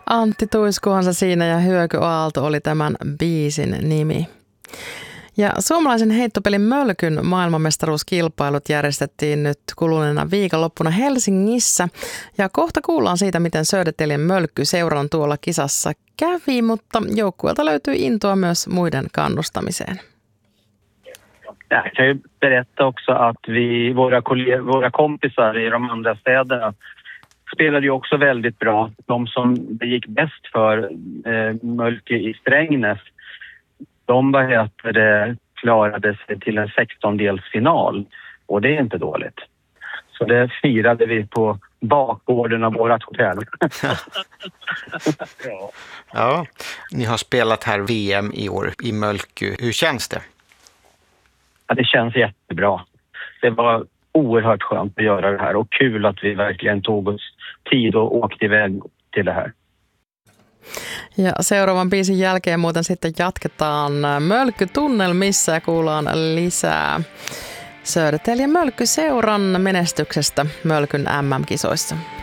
Antti Tuiskuhan se siinä ja Hyökyaalto oli tämän biisin nimi. Ja suomalaisen heittopelin Mölkyn maailmanmestaruuskilpailut järjestettiin nyt kuluneena viikonloppuna Helsingissä. Ja kohta kuullaan siitä, miten Södertäljen Mölkky seuran tuolla kisassa kävi, mutta joukkueelta löytyy intoa myös muiden kannustamiseen. Jag kan ju berätta också att våra kompisar i de andra städerna spelade ju också väldigt bra. De som det gick bäst för, Mölkky i Strängnäs, de klarade sig till en 16-delsfinal. Och det är inte dåligt. Så det firade vi på bakgården av vårt hotell. Ja, ni har spelat här VM i år i Mölkky. Hur känns det? Ja, det känns jättebra. Det var oerhört skönt att göra det här och kul att vi verkligen tog oss tid och åkte iväg till det här. Ja seuraavan biisin jälkeen muuten sitten jatketaan Mölkky-tunnelmissa ja kuullaan lisää Södertäljen Mölkky-seuran menestyksestä Mölkyn MM-kisoissa.